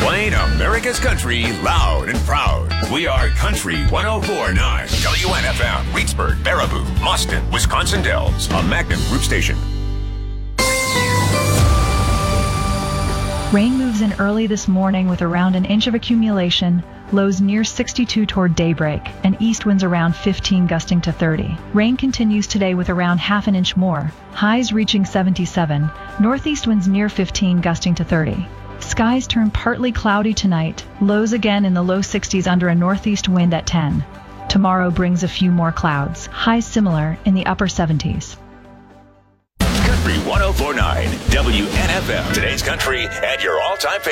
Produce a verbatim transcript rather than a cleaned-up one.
Playing America's country loud and proud. We are Country one oh four point nine. W N F M, Reedsburg, Baraboo, Boston, Wisconsin Dells. A Magnum Group station. Rain moves in early this morning with around an inch of accumulation, lows near sixty-two toward daybreak, and east winds around fifteen gusting to thirty. Rain continues today with around half an inch more, highs reaching seventy-seven, northeast winds near fifteen gusting to thirty. Skies turn partly cloudy tonight, lows again in the low sixties under a northeast wind at ten. Tomorrow brings a few more clouds, highs similar in the upper seventies. Country one oh four point nine, W N F M. Today's country and your all-time favorite.